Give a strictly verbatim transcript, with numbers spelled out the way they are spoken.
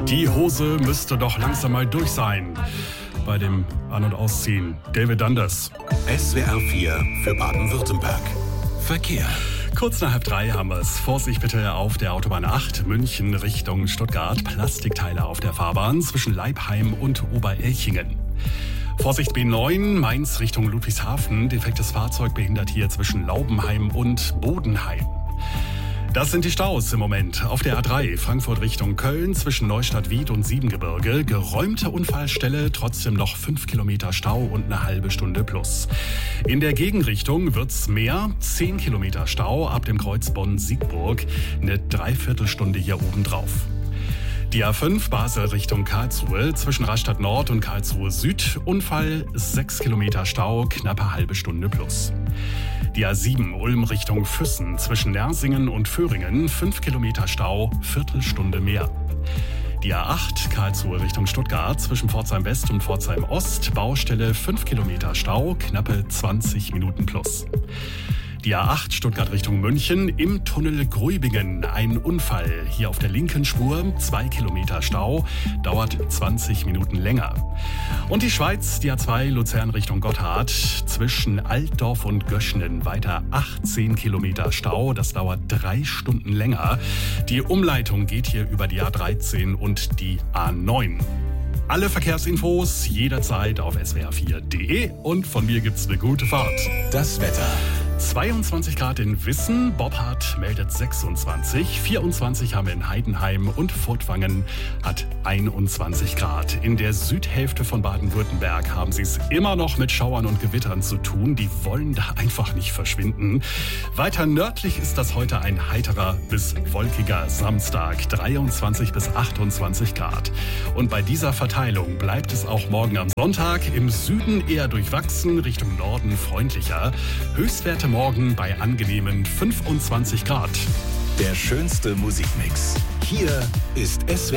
Die Hose müsste doch langsam mal durch sein. Bei dem An- und Ausziehen. David Anders. S W R vier für Baden-Württemberg. Verkehr. Kurz nach halb drei haben wir es. Vorsicht bitte auf der Autobahn acht, München Richtung Stuttgart. Plastikteile auf der Fahrbahn zwischen Leibheim und Oberelchingen. Vorsicht B neun, Mainz Richtung Ludwigshafen. Defektes Fahrzeug behindert hier zwischen Laubenheim und Bodenheim. Das sind die Staus im Moment. Auf der A drei, Frankfurt Richtung Köln, zwischen Neustadt-Wied und Siebengebirge. Geräumte Unfallstelle, trotzdem noch fünf Kilometer Stau und eine halbe Stunde plus. In der Gegenrichtung wird's mehr, zehn Kilometer Stau ab dem Kreuz Bonn-Siegburg. Eine Dreiviertelstunde hier oben drauf. Die A fünf, Basel Richtung Karlsruhe, zwischen Rastatt Nord und Karlsruhe Süd. Unfall, sechs Kilometer Stau, knappe halbe Stunde plus. Die A sieben, Ulm Richtung Füssen, zwischen Nersingen und Föhringen, fünf Kilometer Stau, Viertelstunde mehr. Die A acht, Karlsruhe Richtung Stuttgart, zwischen Pforzheim West und Pforzheim Ost, Baustelle fünf Kilometer Stau, knappe zwanzig Minuten plus. Die A acht, Stuttgart Richtung München, im Tunnel Gruibingen ein Unfall. Hier auf der linken Spur, zwei Kilometer Stau, dauert zwanzig Minuten länger. Und die Schweiz, die A zwei, Luzern Richtung Gotthard, zwischen Altdorf und Göschnen weiter achtzehn Kilometer Stau, das dauert drei Stunden länger. Die Umleitung geht hier über die A dreizehn und die A neun. Alle Verkehrsinfos jederzeit auf S W R vier punkt de und von mir gibt's eine gute Fahrt. Das Wetter. zweiundzwanzig Grad in Wissen, Boppard meldet sechsundzwanzig, vierundzwanzig haben wir in Heidenheim und Furtwangen hat einundzwanzig Grad. In der Südhälfte von Baden-Württemberg haben sie es immer noch mit Schauern und Gewittern zu tun. Die wollen da einfach nicht verschwinden. Weiter nördlich ist das heute ein heiterer bis wolkiger Samstag, dreiundzwanzig bis achtundzwanzig Grad. Und bei dieser Verteilung bleibt es auch morgen am Sonntag. Im Süden eher durchwachsen, Richtung Norden freundlicher. Höchstwerte morgen bei angenehmen fünfundzwanzig Grad. Der schönste Musikmix. Hier ist S W R